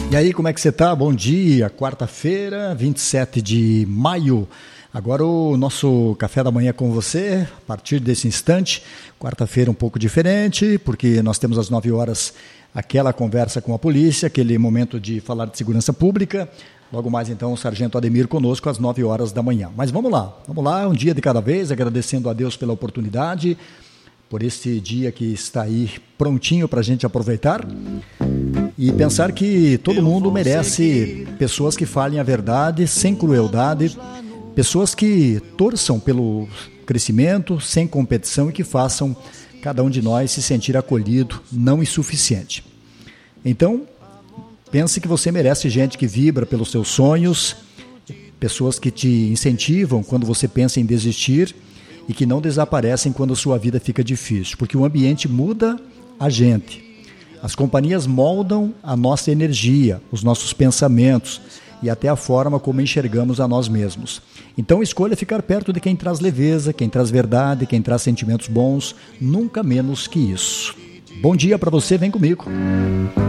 E aí, como é que você tá? Bom dia, quarta-feira, 27 de maio. Agora o nosso café da manhã com você, a partir desse instante. Quarta-feira um pouco diferente, porque nós temos às 9 horas aquela conversa com a polícia, aquele momento de falar de segurança pública. Logo mais então o Sargento Ademir conosco às 9 horas da manhã. Mas vamos lá, um dia de cada vez, agradecendo a Deus pela oportunidade, por esse dia que está aí prontinho para a gente aproveitar. E pensar que todo mundo merece pessoas que falem a verdade, sem crueldade, pessoas que torçam pelo crescimento, sem competição e que façam cada um de nós se sentir acolhido, não insuficiente. Então, pense que você merece gente que vibra pelos seus sonhos, pessoas que te incentivam quando você pensa em desistir e que não desaparecem quando a sua vida fica difícil, porque o ambiente muda a gente. As companhias moldam a nossa energia, os nossos pensamentos e até a forma como enxergamos a nós mesmos. Então escolha ficar perto de quem traz leveza, quem traz verdade, quem traz sentimentos bons, nunca menos que isso. Bom dia para você, vem comigo.